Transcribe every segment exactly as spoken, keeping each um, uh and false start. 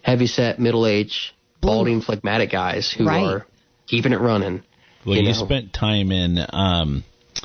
heavyset, middle-aged, balding, phlegmatic guys who right. are keeping it running. Well, you, you know. spent time in um,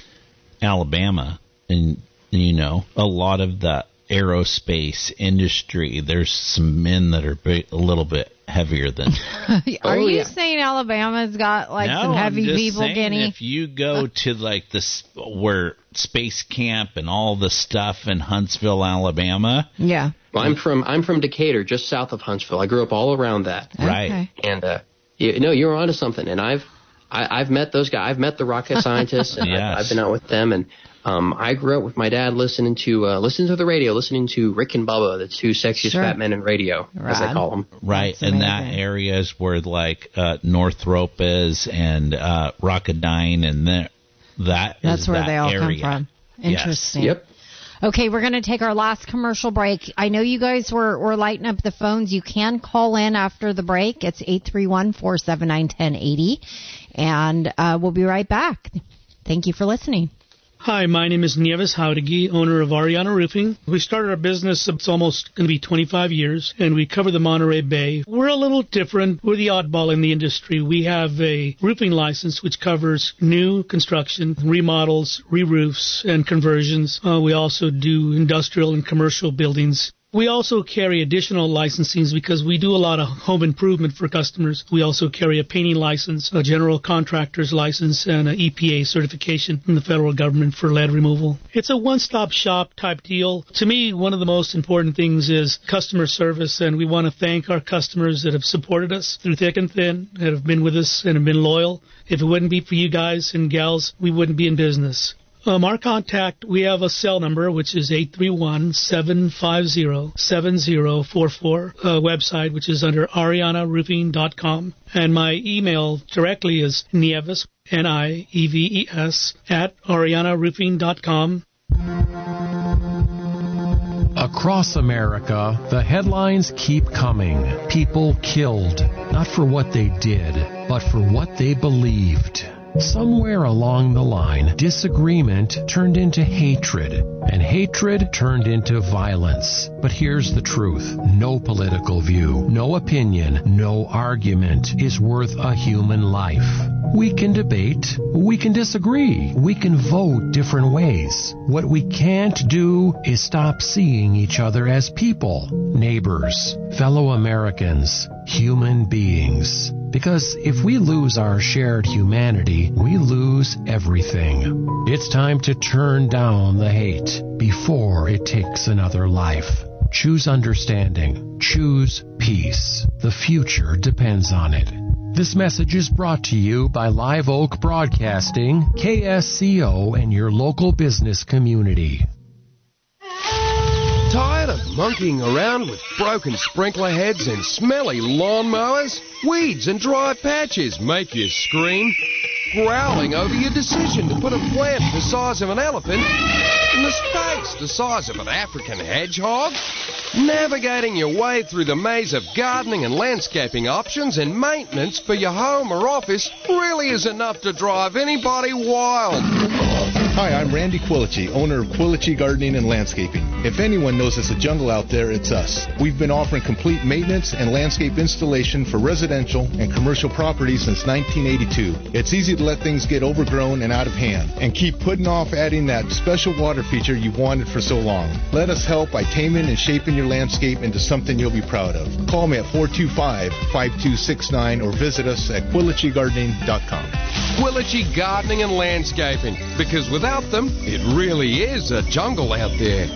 Alabama, and, you know, a lot of the aerospace industry, there's some men that are big, a little bit heavier than... Are oh, you yeah. saying Alabama's got, like, no, some heavy I'm just people, saying Guinea? If you go to, like, this where Space Camp and all the stuff in Huntsville, Alabama... Yeah. Well, I'm from I'm from Decatur, just south of Huntsville. I grew up all around that. Okay. Right. And, uh, you, no, you're onto something. And I've I, I've met those guys. I've met the rocket scientists, and yes. I've, I've been out with them. And um, I grew up with my dad listening to uh, listening to the radio, listening to Rick and Bubba, the two sexiest sure. fat men in radio, Rad. as they call them. Right, and that area is where, like, uh, Northrop is and uh, Rocketdyne, and that, that That's is where that they all area. come from. Interesting. Yes. Yep. Okay, we're going to take our last commercial break. I know you guys were, were lighting up the phones. You can call in after the break. It's eight three one, four seven nine, one zero eight zero, and uh, we'll be right back. Thank you for listening. Hi, my name is Nieves Howdegi, owner of Ariana Roofing. We started our business, it's almost going to be twenty-five years, and we cover the Monterey Bay. We're a little different. We're the oddball in the industry. We have a roofing license which covers new construction, remodels, re-roofs, and conversions. Uh, we also do industrial and commercial buildings. We also carry additional licensings because we do a lot of home improvement for customers. We also carry a painting license, a general contractor's license, and an E P A certification from the federal government for lead removal. It's a one-stop shop type deal. To me, one of the most important things is customer service, and we want to thank our customers that have supported us through thick and thin, that have been with us and have been loyal. If it wouldn't be for you guys and gals, we wouldn't be in business. Um, our contact, we have a cell number, which is eight three one, seven five zero, seven zero four four, a website, which is under ariana roofing dot com. And my email directly is Nieves, N I E V E S, at ariana roofing dot com. Across America, the headlines keep coming. People killed, not for what they did, but for what they believed. Somewhere along the line, disagreement turned into hatred, and hatred turned into violence. But here's the truth. No political view, no opinion, no argument is worth a human life. We can debate, we can disagree, we can vote different ways. What we can't do is stop seeing each other as people, neighbors, fellow Americans, human beings. Because if we lose our shared humanity, we lose everything. It's time to turn down the hate before it takes another life. Choose understanding. Choose peace. The future depends on it. This message is brought to you by Live Oak Broadcasting, K S C O, and your local business community. Tired of monkeying around with broken sprinkler heads and smelly lawnmowers? Weeds and dry patches make you scream. Growling over your decision to put a plant the size of an elephant in the space the size of an African hedgehog? Navigating your way through the maze of gardening and landscaping options and maintenance for your home or office really is enough to drive anybody wild. Hi, I'm Randy Quilici, owner of Quilici Gardening and Landscaping. If anyone knows it's a jungle out there, it's us. We've been offering complete maintenance and landscape installation for residential and commercial properties since nineteen eighty-two. It's easy to let things get overgrown and out of hand, and keep putting off adding that special water feature you've wanted for so long. Let us help by taming and shaping your landscape into something you'll be proud of. Call me at four two five, five two six nine or visit us at quilici gardening dot com. Quilici Gardening and Landscaping, because without them, it really is a jungle out there.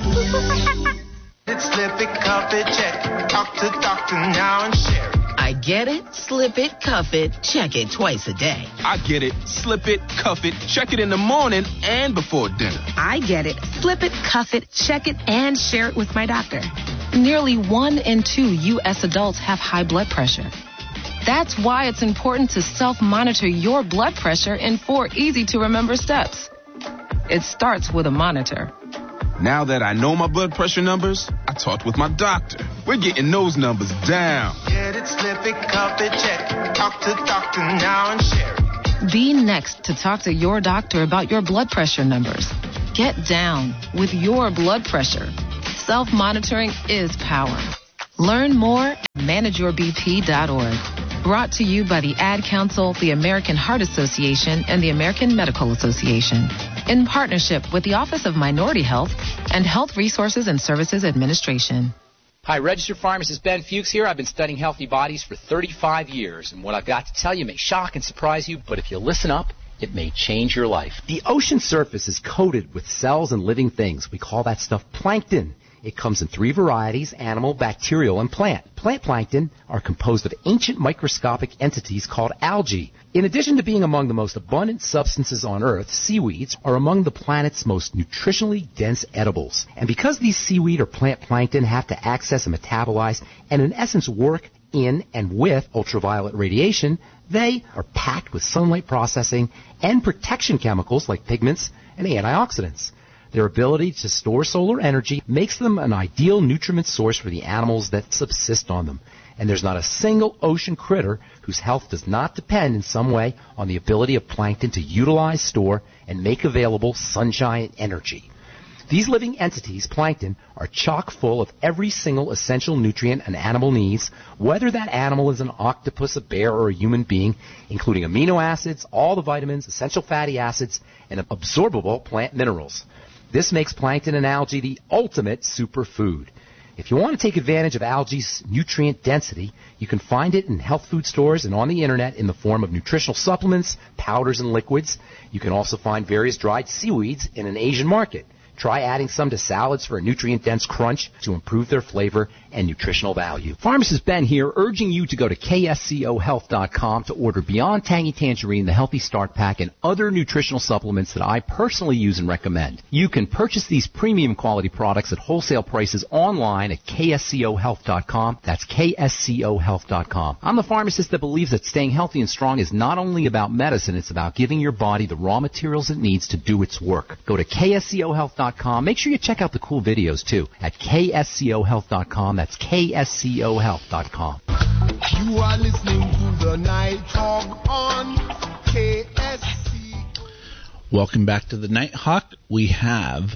Slip it, cuff it, check it. Talk to doctor now and share it. I get it, slip it, cuff it, check it twice a day. I get it, slip it, cuff it, check it in the morning and before dinner. I get it, slip it, cuff it, check it, and share it with my doctor. Nearly one in two U S adults have high blood pressure. That's why it's important to self-monitor your blood pressure in four easy-to-remember steps. It starts with a monitor. Now that I know my blood pressure numbers, I talked with my doctor. We're getting those numbers down. Get it, slip it, cuff it, check it. Talk to doctor now and share it. Be next to talk to your doctor about your blood pressure numbers. Get down with your blood pressure. Self-monitoring is power. Learn more at manage your b p dot org. Brought to you by the Ad Council, the American Heart Association, and the American Medical Association, in partnership with the Office of Minority Health and Health Resources and Services Administration. Hi, registered pharmacist Ben Fuchs here. I've been studying healthy bodies for thirty-five yers, and what I've got to tell you may shock and surprise you, but if you listen up, it may change your life. The ocean surface is coated with cells and living things. We call that stuff plankton. It comes in three varieties: animal, bacterial, and plant. Plant plankton are composed of ancient microscopic entities called algae. In addition to being among the most abundant substances on Earth, seaweeds are among the planet's most nutritionally dense edibles. And because these seaweed or plant plankton have to access and metabolize and in essence work in and with ultraviolet radiation, they are packed with sunlight processing and protection chemicals like pigments and antioxidants. Their ability to store solar energy makes them an ideal nutriment source for the animals that subsist on them. And there's not a single ocean critter whose health does not depend in some way on the ability of plankton to utilize, store, and make available sunshine energy. These living entities, plankton, are chock full of every single essential nutrient an animal needs, whether that animal is an octopus, a bear, or a human being, including amino acids, all the vitamins, essential fatty acids, and absorbable plant minerals. This makes plankton and algae the ultimate superfood. If you want to take advantage of algae's nutrient density, you can find it in health food stores and on the internet in the form of nutritional supplements, powders, and liquids. You can also find various dried seaweeds in an Asian market. Try adding some to salads for a nutrient-dense crunch to improve their flavor and nutritional value. Pharmacist Ben here, urging you to go to K S C O health dot com to order Beyond Tangy Tangerine, the Healthy Start Pack, and other nutritional supplements that I personally use and recommend. You can purchase these premium quality products at wholesale prices online at K S C O health dot com. That's K S C O health dot com. I'm the pharmacist that believes that staying healthy and strong is not only about medicine, it's about giving your body the raw materials it needs to do its work. Go to K S C O health dot com. Make sure you check out the cool videos, too, at K S C O health dot com. That's K S C O health dot com. You are listening to the Night Hawk on K S C. Welcome back to the Night Hawk. We have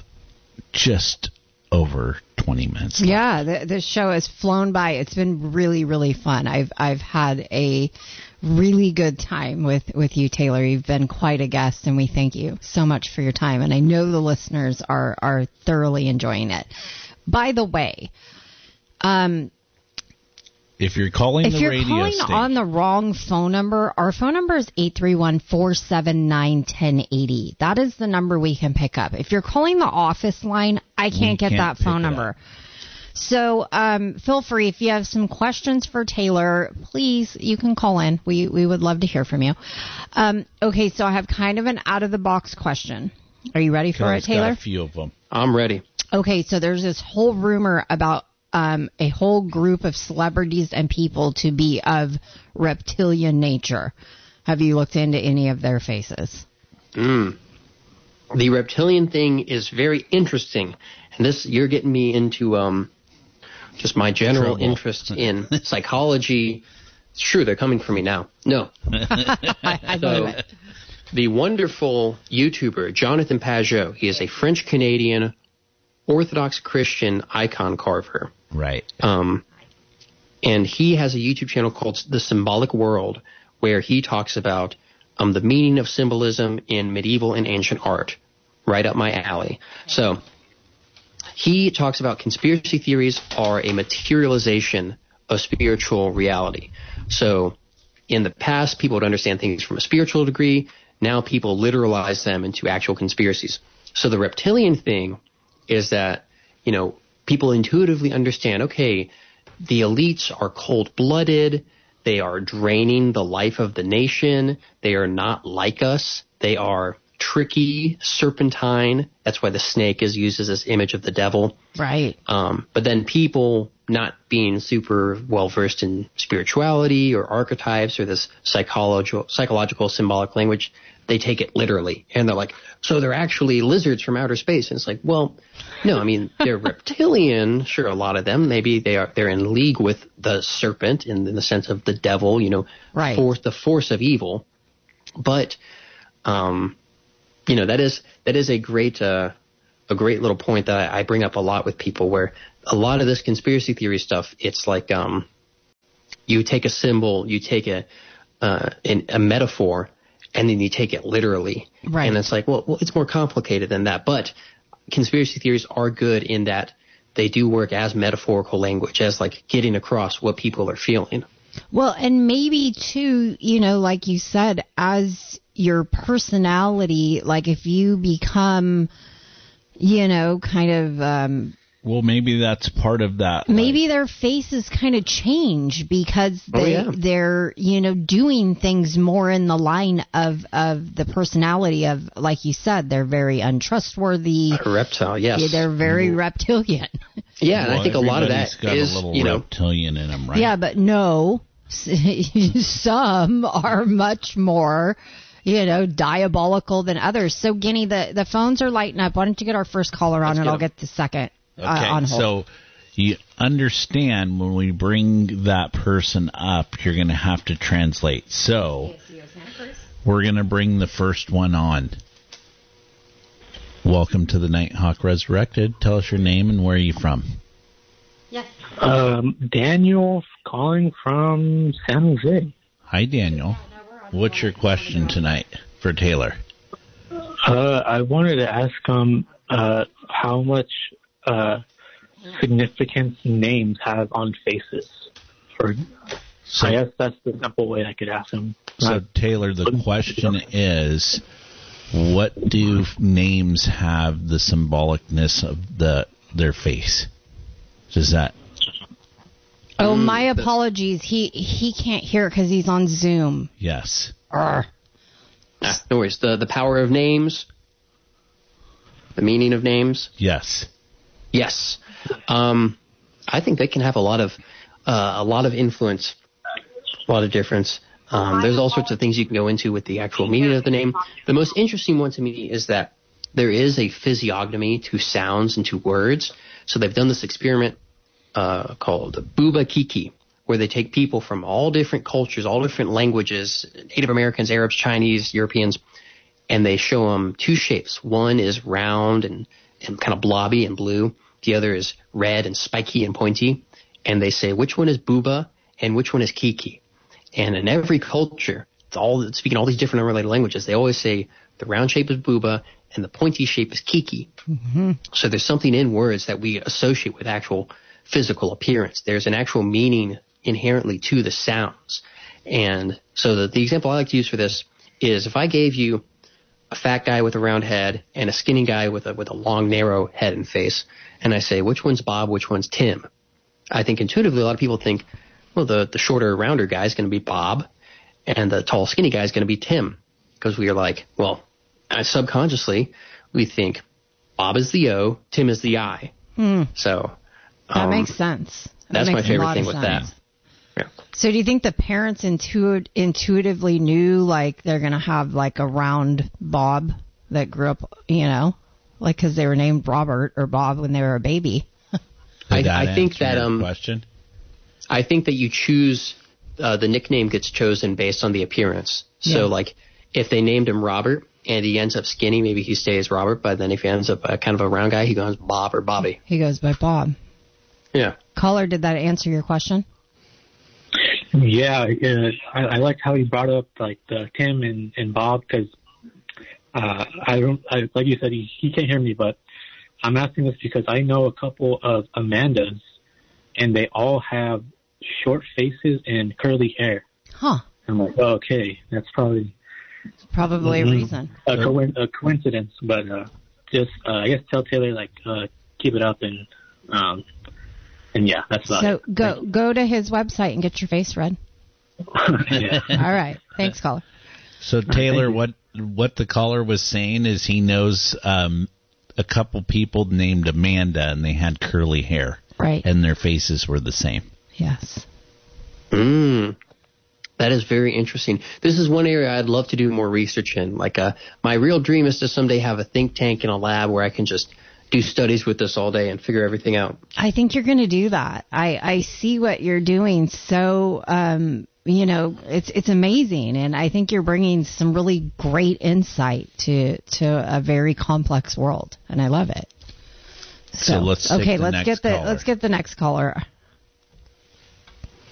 just over twenty minutes left. Yeah, the, this show has flown by. It's been really, really fun. I've I've had a really good time with, with you, Taylor. You've been quite a guest, and we thank you so much for your time. And I know the listeners are, are thoroughly enjoying it. By the way, um, if you're calling if the you're radio calling station, on the wrong phone number, our phone number is eight three one, four seven nine, one zero eight zero. That is the number we can pick up. If you're calling the office line, I can't we get can't that phone number. Up. So um, feel free, if you have some questions for Taylor, please, you can call in. We we would love to hear from you. Um, okay, so I have kind of an out-of-the-box question. Are you ready for it, Taylor? Got a few of them. I'm ready. Okay, so there's this whole rumor about um, a whole group of celebrities and people to be of reptilian nature. Have you looked into any of their faces? Mm. The reptilian thing is very interesting. And this, you're getting me into... Um, just my general Trouble. interest in psychology. It's true, they're coming for me now. No. I, I so, it. The wonderful YouTuber, Jonathan Pajot, he is a French-Canadian Orthodox Christian icon carver. Right. Um, and he has a YouTube channel called The Symbolic World, where he talks about um, the meaning of symbolism in medieval and ancient art. Right up my alley. So... he talks about conspiracy theories are a materialization of spiritual reality. So in the past, people would understand things from a spiritual degree. Now people literalize them into actual conspiracies. So the reptilian thing is that, you know, people intuitively understand, okay, the elites are cold-blooded. They are draining the life of the nation. They are not like us. They are tricky, serpentine. That's why the snake is used as this image of the devil. Right. Um, but then people not being super well versed in spirituality or archetypes or this psychological, psychological symbolic language, they take it literally. And they're like, so they're actually lizards from outer space. And it's like, well, no, I mean, they're reptilian. Sure, a lot of them. Maybe they are, they're in league with the serpent in, in the sense of the devil, you know, right. force, the force of evil. But, um, you know, that is that is a great uh, a great little point that I, I bring up a lot with people, where a lot of this conspiracy theory stuff, it's like um, you take a symbol, you take a uh, an, a metaphor, and then you take it literally. Right. And it's like, well, well, it's more complicated than that. But conspiracy theories are good in that they do work as metaphorical language, as like getting across what people are feeling. Well, and maybe too, you know, like you said, as your personality, like if you become, you know, kind of, um, well, maybe that's part of that. Maybe like, their faces kind of change because they, oh, yeah. they're, you know, doing things more in the line of, of the personality of, like you said, they're very untrustworthy. A reptile, yes. Yeah, they're very mm-hmm. reptilian. Yeah, and well, I think a lot of that got is, a little you know, reptilian in them, right? Yeah, but no, some are much more, you know, diabolical than others. So, Guinea, the, the phones are lighting up. Why don't you get our first caller on, Let's and I'll get the second. Okay, uh, on hold. So you understand when we bring that person up, you're going to have to translate. So we're going to bring the first one on. Welcome to the Nighthawk Resurrected. Tell us your name and where are you from? Yes. Um, Daniel calling from San Jose. Hi, Daniel. What's your question tonight for Taylor? Uh, I wanted to ask um uh how much uh significance names have on faces. For so, I guess that's the simple way I could ask him. So Taylor, the question is, what do names have the symbolicness of the their face? Does that? Oh, my apologies. He he can't hear it because he's on Zoom. Yes. Ah, no worries. The the power of names. The meaning of names. Yes. Yes. Um, I think they can have a lot of uh, a lot of influence, a lot of difference. Um, there's all sorts of things you can go into with the actual meaning of the name. The most interesting one to me is that there is a physiognomy to sounds and to words. So they've done this experiment uh, called Booba Kiki, where they take people from all different cultures, all different languages, Native Americans, Arabs, Chinese, Europeans, and they show them two shapes. One is round and, and kind of blobby and blue. The other is red and spiky and pointy. And they say, which one is Booba and which one is Kiki? And in every culture, it's all speaking all these different unrelated languages, they always say the round shape is Booba and the pointy shape is Kiki. Mm-hmm. So there's something in words that we associate with actual physical appearance. There's an actual meaning inherently to the sounds. And so the, the example I like to use for this is if I gave you a fat guy with a round head and a skinny guy with a with a long, narrow head and face, and I say, which one's Bob, which one's Tim? I think intuitively a lot of people think, well, the, the shorter, rounder guy is going to be Bob, and the tall, skinny guy is going to be Tim. Because we are like, well, subconsciously, we think Bob is the O, Tim is the I. Hmm. So that um, makes sense. That that's makes my favorite thing with sense. that. Yeah. So do you think the parents intuit- intuitively knew, like, they're going to have, like, a round Bob that grew up, you know, like, because they were named Robert or Bob when they were a baby? I, I think that um, question. I think that you choose uh, the nickname gets chosen based on the appearance. So, Yeah. like, if they named him Robert and he ends up skinny, maybe he stays Robert. But then if he ends up uh, kind of a round guy, he goes Bob or Bobby. He goes by Bob. Yeah. Caller, did that answer your question? Yeah, yeah. I, I liked how he brought up like the Tim and, and Bob because uh, I don't, I, like you said, he, he can't hear me, but I'm asking this because I know a couple of Amandas, and they all have short faces and curly hair. Huh. I'm like, oh, okay, that's probably probably mm-hmm. a reason. A, co- a coincidence, but uh, just uh, I guess tell Taylor like uh, keep it up and. Um, And yeah, that's about so it. So go go to his website and get your face read. Yeah. All right. Thanks, caller. So Taylor, what what the caller was saying is he knows um, a couple people named Amanda, and they had curly hair, right? And their faces were the same. Yes. Mm. That is very interesting. This is one area I'd love to do more research in. Like, uh, my real dream is to someday have a think tank in a lab where I can just do studies with this all day and figure everything out. I think you're going to do that. I, I see what you're doing. So, um, you know, it's it's amazing, and I think you're bringing some really great insight to to a very complex world, and I love it. So, so let's okay. take the let's next get the caller. let's get the next caller.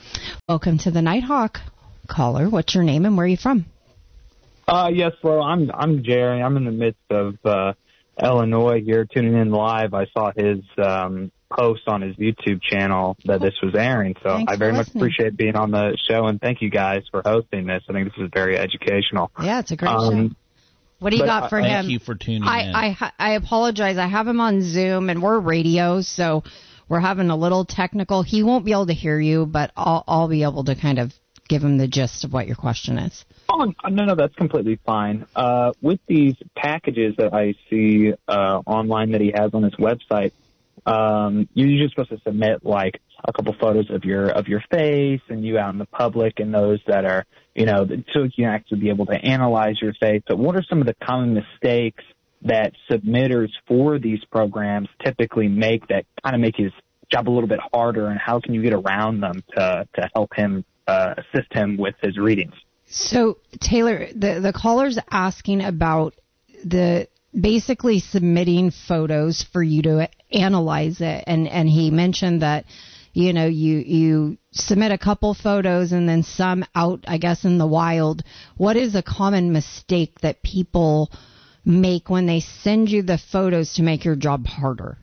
Welcome to the Nighthawk. Caller, what's your name and where are you from? Uh, yes, well, I'm I'm Jerry. I'm in the midst of uh, Illinois here, tuning in live. I saw his um, post on his YouTube channel that this was airing, so Thanks I very for much listening. appreciate being on the show, and thank you guys for hosting this. I think this is very educational. Yeah, it's a great Um, show. What do you but got I- for him? Thank you for tuning in. I, I I apologize. I have him on Zoom, and we're radio, so we're having a little technical. He won't be able to hear you, but I'll I'll be able to kind of give him the gist of what your question is. Oh, no, no, that's completely fine. Uh, with these packages that I see uh, online that he has on his website, um, you're just supposed to submit like a couple photos of your of your face and you out in the public, and those that are, you know, so you can actually be able to analyze your face. But what are some of the common mistakes that submitters for these programs typically make that kind of make his job a little bit harder, and how can you get around them to to help him uh, assist him with his readings? So, Taylor, the, the caller's asking about the basically submitting photos for you to analyze it. And, and he mentioned that, you know, you, you submit a couple photos and then some out, I guess, in the wild. What is a common mistake that people make when they send you the photos to make your job harder?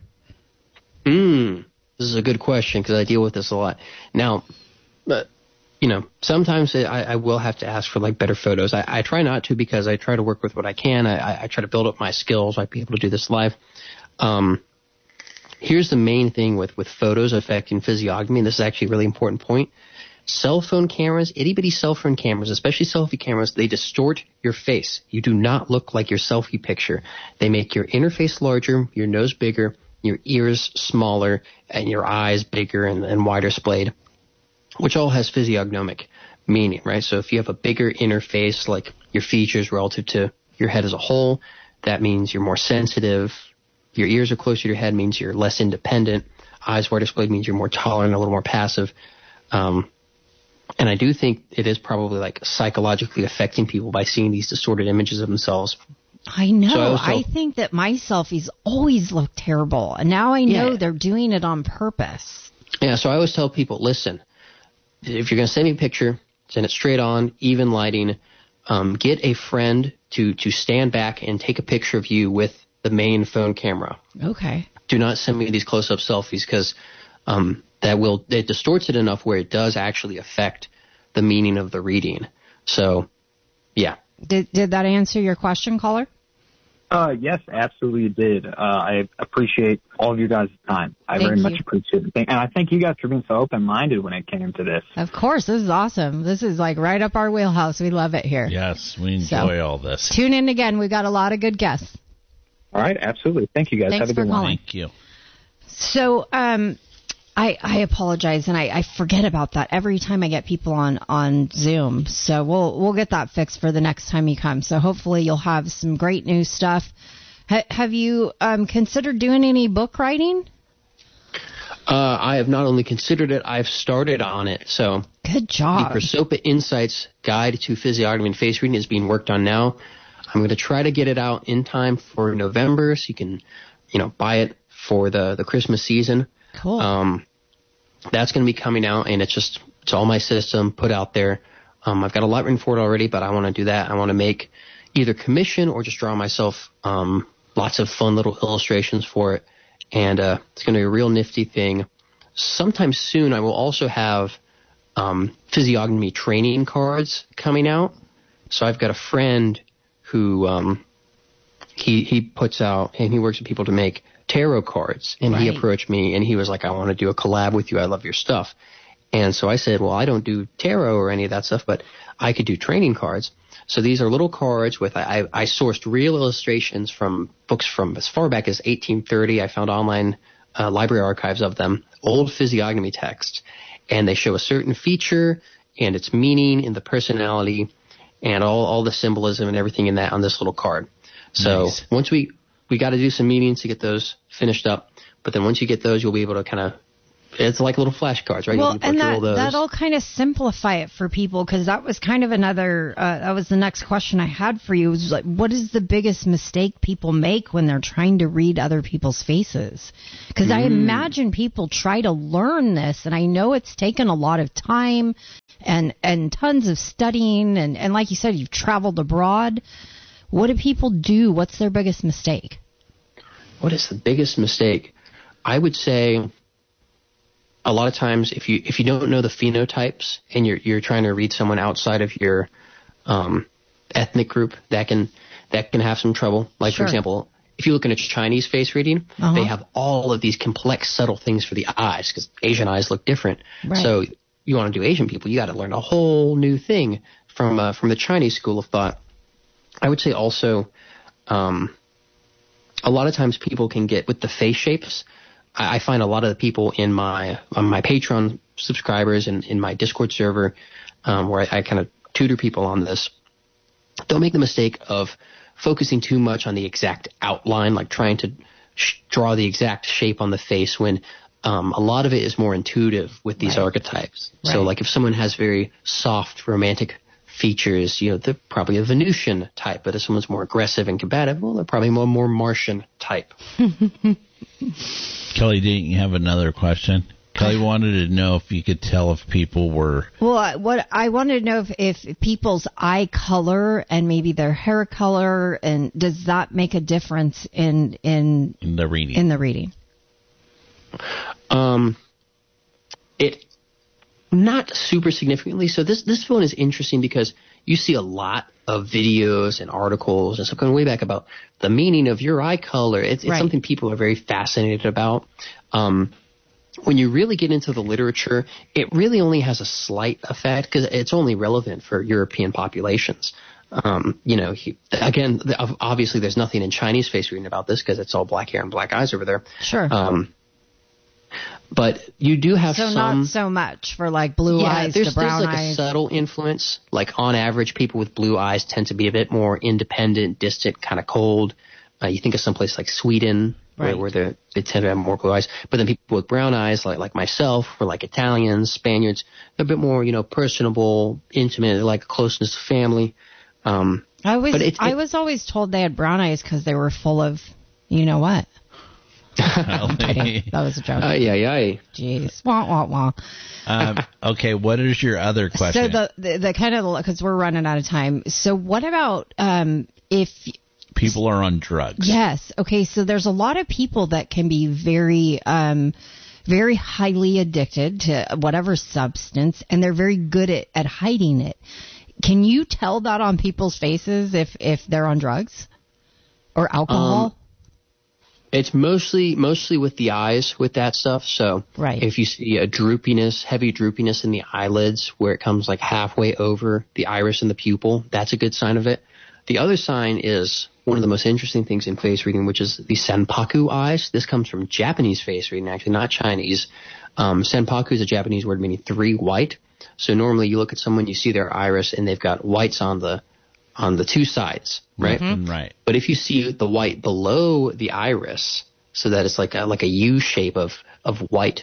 Mm, this is a good question because I deal with this a lot. Now, but you know, sometimes I, I will have to ask for like better photos. I, I try not to because I try to work with what I can. I, I try to build up my skills. I'd be able to do this live. Um, here's the main thing with, with photos affecting physiognomy, and this is actually a really important point. Cell phone cameras, itty-bitty cell phone cameras, especially selfie cameras, they distort your face. You do not look like your selfie picture. They make your inner face larger, your nose bigger, your ears smaller, and your eyes bigger and, and wider splayed, which all has physiognomic meaning, right? So if you have a bigger inner face, like your features relative to your head as a whole, that means you're more sensitive. Your ears are closer to your head means you're less independent. Eyes wider splayed means you're more tolerant, a little more passive. Um, and I do think it is probably like psychologically affecting people by seeing these distorted images of themselves. I know. So I was I told- think that my selfies always look terrible. And now I know Yeah. they're doing it on purpose. Yeah, so I always tell people, listen, if you're going to send me a picture, send it straight on, even lighting. Um, get a friend to, to stand back and take a picture of you with the main phone camera. Okay. Do not send me these close-up selfies because um, that will it distorts it enough where it does actually affect the meaning of the reading. So, yeah. Did did that answer your question, caller? Uh, yes, absolutely it did. Uh, I appreciate all of you guys' time. I Thank very you. much appreciate it. And I thank you guys for being so open-minded when it came to this. Of course. This is awesome. This is like right up our wheelhouse. We love it here. Yes, we enjoy So, all this. Tune in again. We've got a lot of good guests. All right, absolutely. Thank you guys. Thanks Have a for good one. calling. Thank you. So, um, I, I apologize, and I, I forget about that every time I get people on, on Zoom. So we'll we'll get that fixed for the next time you come. So hopefully you'll have some great new stuff. Ha, have you um, considered doing any book writing? Uh, I have not only considered it, I've started on it. So Good job. the Prosopa Insights Guide to Physiognomy and Face Reading is being worked on now. I'm going to try to get it out in time for November so you can, you know, buy it for the, the Christmas season. Cool. Um, that's going to be coming out, and it's just, it's all my system put out there. Um, I've got a lot written for it already, but I want to do that. I want to make either commission or just draw myself um, lots of fun little illustrations for it. And uh, it's going to be a real nifty thing. Sometime soon, I will also have um, physiognomy training cards coming out. So I've got a friend who um, he he puts out, and he works with people to make tarot cards. And he Right. approached me, and he was like, I want to do a collab with you. I love your stuff. And so I said, well, I don't do tarot or any of that stuff, but I could do training cards. So these are little cards with, I, I sourced real illustrations from books from as far back as eighteen thirty. I found online uh, library archives of them, old physiognomy texts. And they show a certain feature and its meaning and the personality and all, all the symbolism and everything in that on this little card. So Nice. once we, we got to do some meetings to get those finished up. But then once you get those, you'll be able to kind of it's like little flashcards, right? Well, you and that, those. that'll kind of simplify it for people, because that was kind of another, uh, that was the next question I had for you, was like, what is the biggest mistake people make when they're trying to read other people's faces? Because mm. I imagine people try to learn this, and I know it's taken a lot of time and, and tons of studying, and, and like you said, you've traveled abroad. What do people do? What's their biggest mistake? What is the biggest mistake? I would say a lot of times if you if you don't know the phenotypes and you're you're trying to read someone outside of your um, ethnic group, that can that can have some trouble. Like, Sure. for example, if you look at a Chinese face reading, Uh-huh. they have all of these complex, subtle things for the eyes because Asian eyes look different. Right. So you want to do Asian people, you got to learn a whole new thing from uh, from the Chinese school of thought. I would say also, um, a lot of times people can get with the face shapes. I, I find a lot of the people in my on my Patreon subscribers and in my Discord server, um, where I, I kind of tutor people on this, don't make the mistake of focusing too much on the exact outline, like trying to sh- draw the exact shape on the face when um, a lot of it is more intuitive with these Right. archetypes. So Right. like if someone has very soft, romantic features, you know, they're probably a Venusian type, but if someone's more aggressive and combative, well, they're probably more, more Martian type. Kelly, didn't you have another question? Kelly wanted to know if you could tell if people were... Well, I- what I wanted to know if, if people's eye color and maybe their hair color, and does that make a difference in in in the reading? in the reading? Um, it not super significantly. So this this phone is interesting because you see a lot of videos and articles and stuff going way back about the meaning of your eye color. It's, it's Right. something people are very fascinated about. Um, when you really get into the literature, it really only has a slight effect because it's only relevant for European populations. Um, you know, he, again, the, obviously there's nothing in Chinese face reading about this because it's all black hair and black eyes over there. Sure. Um, but you do have So some. not so much for like blue yeah, eyes there's, to brown there's like eyes. a subtle influence. Like on average, people with blue eyes tend to be a bit more independent, distant, kind of cold. Uh, you think of someplace like Sweden, Right. where, where they tend to have more blue eyes. But then people with brown eyes, like like myself, or like Italians, Spaniards, they're a bit more, you know, personable, intimate, they like closeness to family. Um, I was but it, I it- was always told they had brown eyes because they were full of, you know what? I'm kidding. That was a joke. Ay, ay, ay. Jeez. Wah, wah, wah. um, okay, what is your other question? So the, the, the kind of, because we're running out of time. So what about um, if, People are on drugs. yes, okay, so there's a lot of people that can be very, um, very highly addicted to whatever substance, and they're very good at, at hiding it. Can you tell that on people's faces if, if they're on drugs or alcohol? Um, It's mostly mostly with the eyes with that stuff. So Right. if you see a droopiness, heavy droopiness in the eyelids where it comes like halfway over the iris and the pupil, that's a good sign of it. The other sign is one of the most interesting things in face reading, which is the senpaku eyes. This comes from Japanese face reading, actually, not Chinese. Um, senpaku is a Japanese word meaning three white. So normally you look at someone, you see their iris, and they've got whites on the on the two sides, right? Mhm. Right. But if you see the white below the iris, so that it's like a, like a U shape of, of white,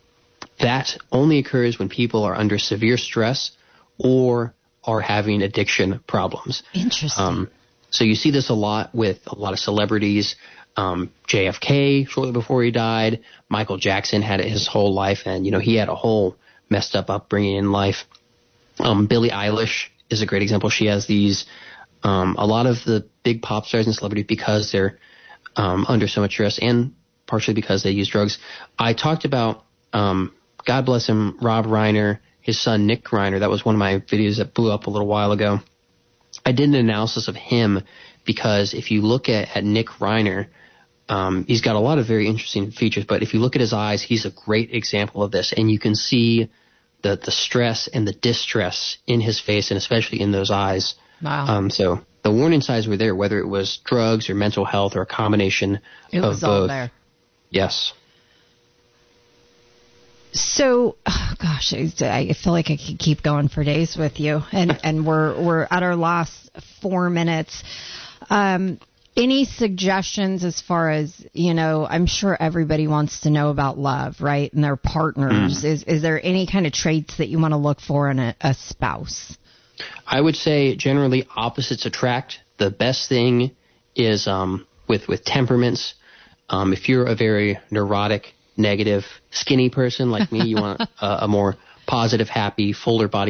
that only occurs when people are under severe stress or are having addiction problems. Interesting. Um, so you see this a lot with a lot of celebrities. Um, J F K, shortly before he died, Michael Jackson had it his whole life, and, you know, he had a whole messed up upbringing in life. Um, Billie Eilish is a great example. She has these, um, a lot of the big pop stars and celebrities, because they're um, under so much stress and partially because they use drugs. I talked about, um, God bless him, Rob Reiner, his son Nick Reiner. That was one of my videos that blew up a little while ago. I did an analysis of him because if you look at, at Nick Reiner, um, he's got a lot of very interesting features, but if you look at his eyes, he's a great example of this, and you can see the, the stress and the distress in his face, and especially in those eyes. Wow. Um, so the warning signs were there, whether it was drugs or mental health or a combination It of was all both. there. Yes. So, oh gosh, I feel like I could keep going for days with you, and and we're we're at our last four minutes. Um, Any suggestions as far as, you know, I'm sure everybody wants to know about love, right? And their partners. Mm. Is is there any kind of traits that you want to look for in a, a spouse? I would say generally opposites attract. The best thing is um, with, with temperaments. Um, if you're a very neurotic, negative, skinny person like me, you want a, a more positive, happy, fuller body